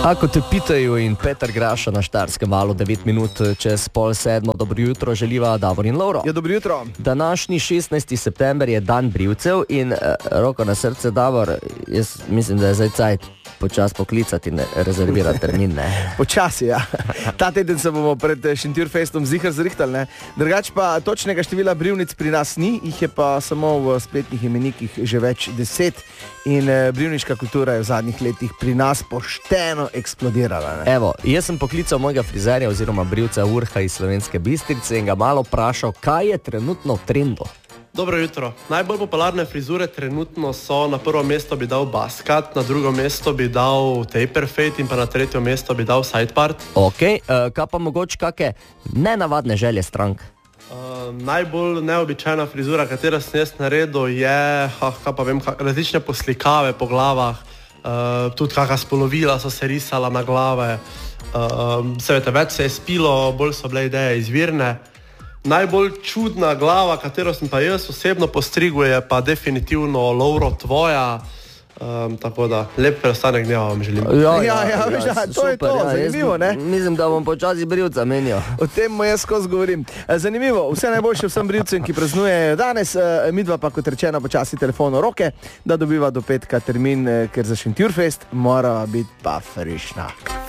Ako te pitajo in Peter Graša na Štajerskem valu 9 minut čez 6:30. Dobro jutro želiva Davor in Lovro. Ja, dobro jutro. Današnji 16. september je dan brivcev in roko na srce, Davor, jaz mislim, da je zdaj cajt počas poklicati in rezervirati termin, ne? Počasi, ja. Ta teden se bomo pred Šentjurfestom zihar zrihtali, ne? Drugač pa točnega števila brivnic pri nas ni, jih je pa samo v spletnih imenikih že več 10 in brivniška kultura je v zadnjih letih pri nas pošteno eksplodirala, ne? Evo, jaz sem poklical mojega frizerja oziroma brivca Urha iz Slovenske Bistrice in ga malo vprašal, kaj je trenutno v trendu. Dobro jutro. Najbolj popularne frizure trenutno so, na prvo mesto bi dal baskat, na drugo mesto bi dal taper fade in pa na tretje mesto bi dal side part. Ok, kaj pa mogoče kakšne nenavadne želje strank? Najbolj neobičajna frizura, katero sem jaz naredil, je različne poslikave po glavah, tudi kakšna spolovila so se risala na glave, več se je spilo, bolj so bile ideje izvirne. Najbolj čudna glava, katero sem pa jaz osebno postrigel, je pa definitivno, Lovro, tvoja. Tako da, lep preostanek dneva vam želim. Ja, to je to, zanimivo, ne? Mislim, da bom počasi brivca menil. O tem mu jaz skozi govorim. Zanimivo, vse najboljše vsem brivcem, ki praznujejo danes, midva pa kot rečeno počasi telefono roke, da dobiva do petka termin, ker za Šentjurfest mora biti pa frišna.